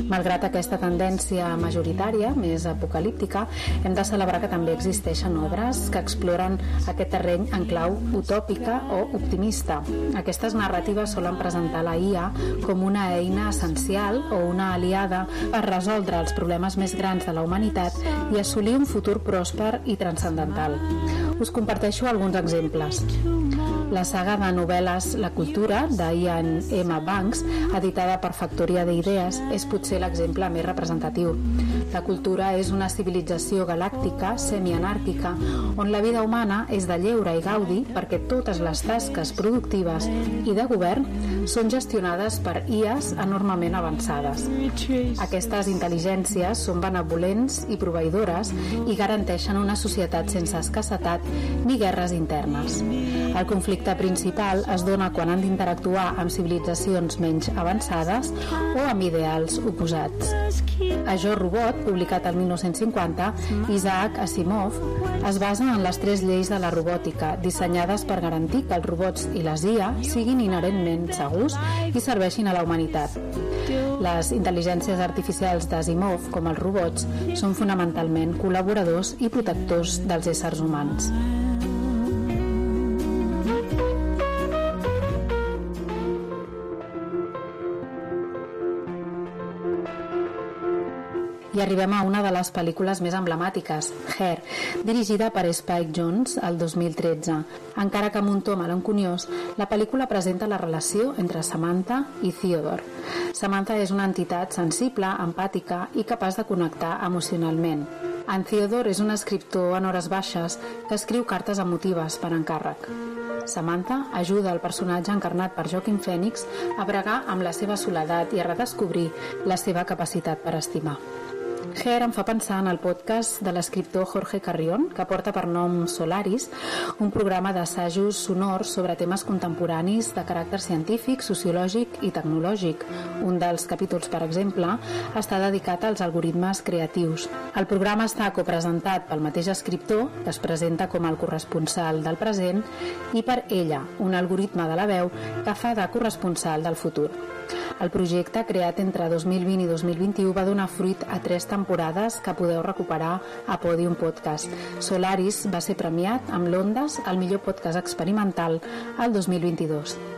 Malgrat aquesta tendència majoritària, més apocalíptica, hem de celebrar que també existeixen obres que exploren aquest terreny en clau utòpica o optimista. Aquestes narratives solen presentar la IA com una eina essencial o una aliada per resoldre els problemes més grans de la humanitat i assolir un futur pròsper i transcendental. Us comparteixo alguns exemples. La saga de novel·les La cultura, de Ian M. Banks, editada per Factoria d'Idees, és potser l'exemple més representatiu. La cultura és una civilització galàctica, semianàrquica, on la vida humana és de lleure i gaudi perquè totes les tasques productives i de govern són gestionades per IAs enormement avançades. Aquestes intel·ligències són benevolents i proveïdores i garanteixen una societat sense escassetat ni guerres internes. El conflicte principal es dona quan han d'interactuar amb civilitzacions menys avançades o amb ideals oposats. A Jo Robot, publicat el 1950, Isaac Asimov es basa en les 3 lleis de la robòtica, dissenyades per garantir que els robots i les IA siguin inherentment segurs i serveixin a la humanitat. Les intel·ligències artificials d'Asimov, com els robots, són fonamentalment col·laboradors i protectors dels éssers humans. I arribem a una de les pel·lícules més emblemàtiques, Her, dirigida per Spike Jonze el 2013. Encara que amb un to melanconiós, la pel·lícula presenta la relació entre Samantha i Theodore. Samantha és una entitat sensible, empàtica i capaç de connectar emocionalment. En Theodore és un escriptor en hores baixes que escriu cartes emotives per encàrrec. Samantha ajuda el personatge encarnat per Joaquin Phoenix a bregar amb la seva soledat i a redescobrir la seva capacitat per estimar. Her em fa pensar en el podcast de l'escriptor Jorge Carrión, que porta per nom Solaris, un programa d'assajos sonors sobre temes contemporanis de caràcter científic, sociològic i tecnològic. Un dels capítols, per exemple, està dedicat als algoritmes creatius. El programa està copresentat pel mateix escriptor, que es presenta com el corresponsal del present, i per ella, un algoritme de la veu que fa de corresponsal del futur. El projecte, creat entre 2020 i 2021, va donar fruit a 3 temporades que podeu recuperar a Podium Podcast. Solaris va ser premiat amb l'Ondas al millor podcast experimental el 2022.